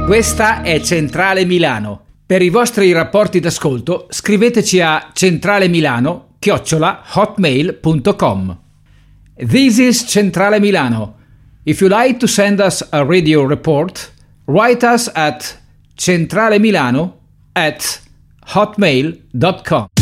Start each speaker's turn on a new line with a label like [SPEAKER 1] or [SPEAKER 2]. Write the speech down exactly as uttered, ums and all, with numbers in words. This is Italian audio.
[SPEAKER 1] Questa è Centrale Milano. Per i vostri rapporti d'ascolto scriveteci a centralemilano chiocciola hotmail punto com. This is Centrale Milano. If you like to send us a radio report, write us at centralemilano at hotmail dot com.